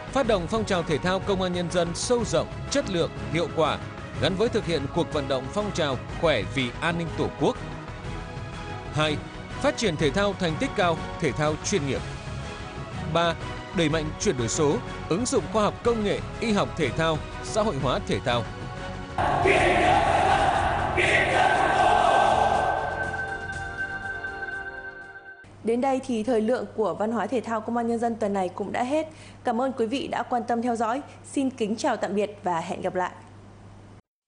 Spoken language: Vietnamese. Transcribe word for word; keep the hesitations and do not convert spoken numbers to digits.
phát động phong trào thể thao công an nhân dân sâu rộng, chất lượng, hiệu quả, gắn với thực hiện cuộc vận động phong trào khỏe vì an ninh Tổ quốc. hai. Phát triển thể thao thành tích cao, thể thao chuyên nghiệp. ba. Đẩy mạnh chuyển đổi số, ứng dụng khoa học công nghệ, y học thể thao, xã hội hóa thể thao. Đến đây thì thời lượng của Văn hóa Thể thao Công an Nhân dân tuần này cũng đã hết. Cảm ơn quý vị đã quan tâm theo dõi. Xin kính chào tạm biệt và hẹn gặp lại.